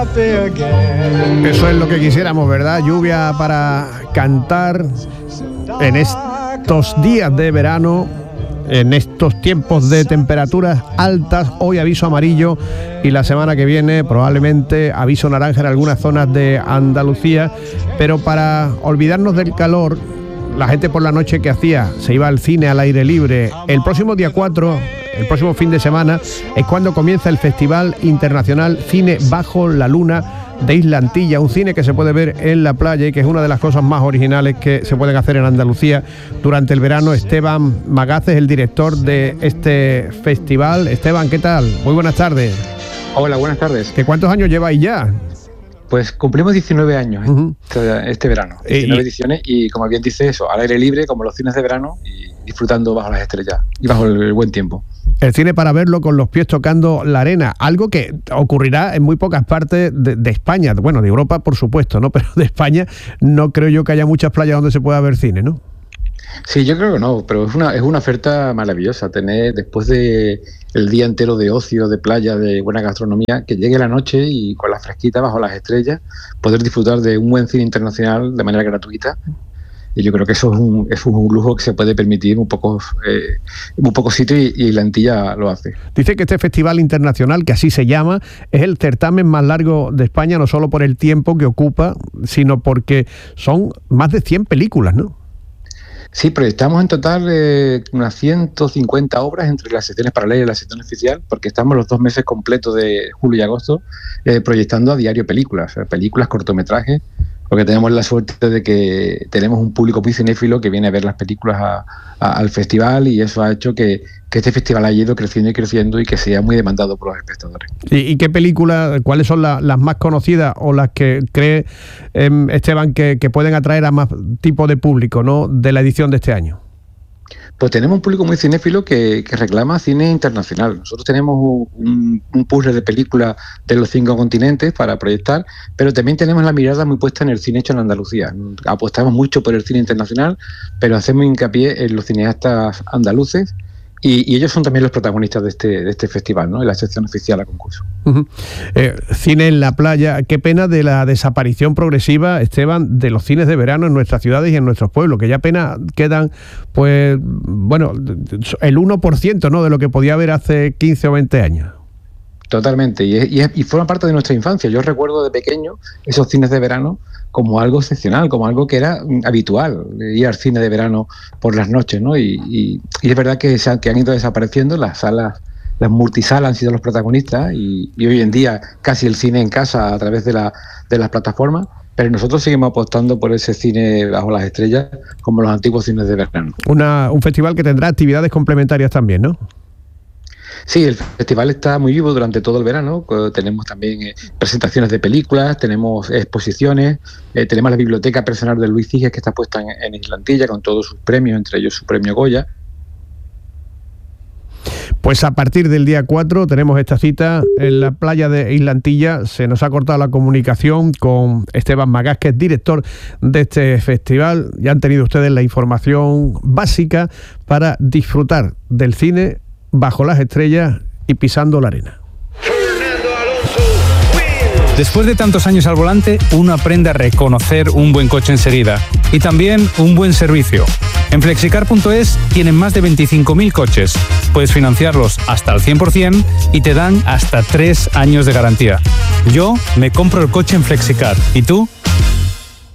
Eso es lo que quisiéramos, ¿verdad? Lluvia para cantar en estos días de verano, en estos tiempos de temperaturas altas. Hoy aviso amarillo y la semana que viene probablemente aviso naranja en algunas zonas de Andalucía. Pero para olvidarnos del calor, la gente por la noche, ¿qué hacía? Se iba al cine al aire libre. El próximo día 4, el próximo fin de semana, es cuando comienza el Festival Internacional Cine Bajo la Luna de Isla Antilla, un cine que se puede ver en la playa y que es una de las cosas más originales que se pueden hacer en Andalucía durante el verano. Esteban Magaz es el director de este festival. Esteban, ¿qué tal? Muy buenas tardes. Hola, buenas tardes. ¿Cuántos años lleváis ya? Pues cumplimos 19 años este verano, 19 ediciones, y como bien dice eso, al aire libre, como los cines de verano, y disfrutando bajo las estrellas y bajo el buen tiempo. El cine para verlo con los pies tocando la arena, algo que ocurrirá en muy pocas partes de España, bueno, de Europa por supuesto, ¿no? Pero de España no creo yo que haya muchas playas donde se pueda ver cine, ¿no? Sí, yo creo que no, pero es una oferta maravillosa tener, después de el día entero de ocio, de playa, de buena gastronomía, que llegue la noche y con la fresquita bajo las estrellas poder disfrutar de un buen cine internacional de manera gratuita. Y yo creo que eso es un lujo que se puede permitir un poco sitio, y la Antilla lo hace. Dice que este festival internacional, que así se llama, es el certamen más largo de España, no solo por el tiempo que ocupa, sino porque son más de 100 películas, ¿no? Sí, proyectamos en total unas 150 obras entre las secciones paralelas y la sección oficial, porque estamos los 2 meses completos de julio y agosto proyectando a diario películas, cortometrajes, porque tenemos la suerte de que tenemos un público muy cinéfilo que viene a ver las películas al festival, y eso ha hecho que este festival haya ido creciendo y creciendo y que sea muy demandado por los espectadores. ¿Y qué películas, cuáles son las más conocidas o las que cree Esteban que pueden atraer a más tipo de público, ¿no?, de la edición de este año? Pues tenemos un público muy cinéfilo que reclama cine internacional. Nosotros tenemos un puzzle de películas de los 5 continentes para proyectar, pero también tenemos la mirada muy puesta en el cine hecho en Andalucía. Apostamos mucho por el cine internacional, pero hacemos hincapié en los cineastas andaluces, y ellos son también los protagonistas de este festival, ¿no?, en la sección oficial a concurso. Cine en la playa. Qué pena de la desaparición progresiva, Esteban, de los cines de verano en nuestras ciudades y en nuestros pueblos, que ya apenas quedan, pues, bueno, el 1%, ¿no?, de lo que podía haber hace 15 o 20 años. Totalmente, y forma parte de nuestra infancia. Yo recuerdo de pequeño esos cines de verano como algo excepcional, como algo que era habitual, ir al cine de verano por las noches, ¿no? Y es verdad que han ido desapareciendo las salas. Las multisalas han sido los protagonistas, y hoy en día casi el cine en casa a través de las plataformas, pero nosotros seguimos apostando por ese cine bajo las estrellas como los antiguos cines de verano. Un festival que tendrá actividades complementarias también, ¿no? Sí, el festival está muy vivo durante todo el verano. Tenemos también presentaciones de películas, tenemos exposiciones, tenemos la biblioteca personal de Luis Ciges, que está puesta en Isla Antilla con todos sus premios, entre ellos su premio Goya. Pues a partir del día 4 tenemos esta cita en la playa de Isla Antilla. Se nos ha cortado la comunicación con Esteban Magaz, que es director de este festival. Ya han tenido ustedes la información básica para disfrutar del cine bajo las estrellas y pisando la arena. Después de tantos años al volante, uno aprende a reconocer un buen coche enseguida, y también un buen servicio. En Flexicar.es tienen más de 25.000 coches. Puedes financiarlos hasta al 100% y te dan hasta 3 años de garantía. Yo me compro el coche en Flexicar. ¿Y tú?